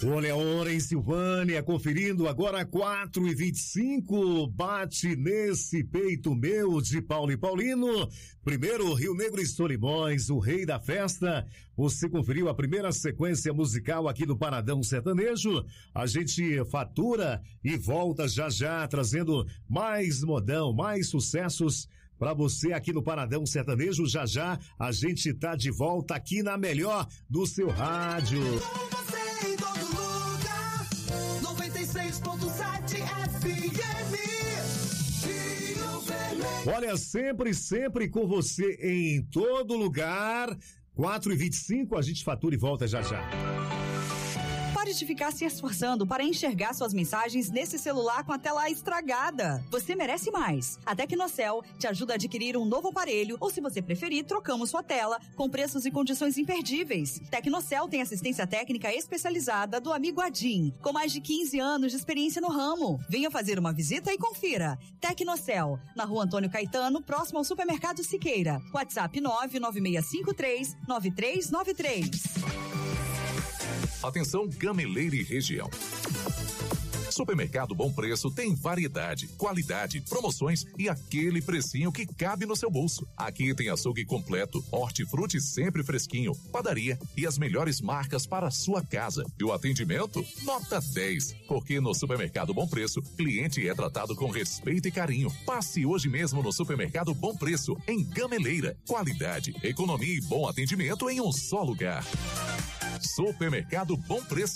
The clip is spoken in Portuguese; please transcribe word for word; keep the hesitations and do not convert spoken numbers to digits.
Olha a hora em Silvânia, conferindo agora quatro e vinte e cinco, bate nesse peito meu de Paulo e Paulino. Primeiro, Rio Negro e Solimões, o rei da festa. Você conferiu a primeira sequência musical aqui do Paradão Sertanejo. A gente fatura e volta já já, trazendo mais modão, mais sucessos para você aqui no Paradão Sertanejo. Já já a gente tá de volta aqui na melhor do seu rádio. seis ponto sete F M Rio Vermelho. Olha, sempre, sempre com você em todo lugar. quatro e vinte e cinco, a gente fatura e volta já já. Pare de ficar se esforçando para enxergar suas mensagens nesse celular com a tela estragada. Você merece mais. A Tecnocel te ajuda a adquirir um novo aparelho ou, se você preferir, trocamos sua tela com preços e condições imperdíveis. Tecnocel tem assistência técnica especializada do amigo Adim, com mais de quinze anos de experiência no ramo. Venha fazer uma visita e confira. Tecnocel, na Rua Antônio Caetano, próximo ao Supermercado Siqueira. WhatsApp nove nove seis cinco três nove três nove três. Atenção, Gameleira e região. Supermercado Bom Preço tem variedade, qualidade, promoções e aquele precinho que cabe no seu bolso. Aqui tem açougue completo, hortifruti sempre fresquinho, padaria e as melhores marcas para a sua casa. E o atendimento? Nota dez. Porque no Supermercado Bom Preço, cliente é tratado com respeito e carinho. Passe hoje mesmo no Supermercado Bom Preço, em Gameleira. Qualidade, economia e bom atendimento em um só lugar. Supermercado Bom Preço.